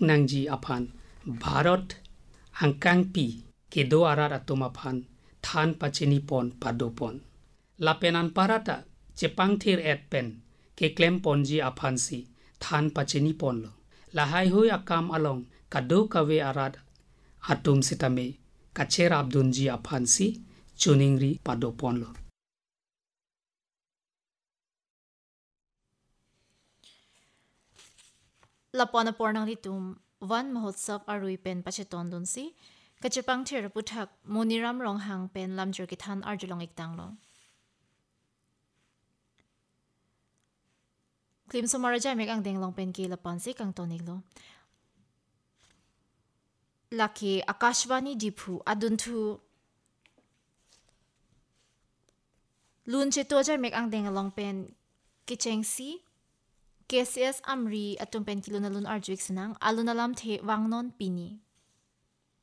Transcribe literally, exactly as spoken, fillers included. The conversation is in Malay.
nangji apan Bharat angkang pi kedo arat atom apan than pachini pon padopon lapenan parata Jepang thir et pen ke klem ponji apan si than pachini pon lo lahai hui akam along kado kawe arat atom sitame kacher abdunji apan si chuningri padopon lo lapona pornang litum van mahotsav arui pen pacheton dun si kachepang thir puthak moniram rong hang pen lamjur ki than arjulong iktang lo klim somaraja mek ang deng long pen ki lapan si kang tonik lo laki akashvani diphu adun thu lun cheto jar mek ang deng long pen kicheng si K C S amri atum pen kilona lun arjuik sinang alunalam the wangnon pini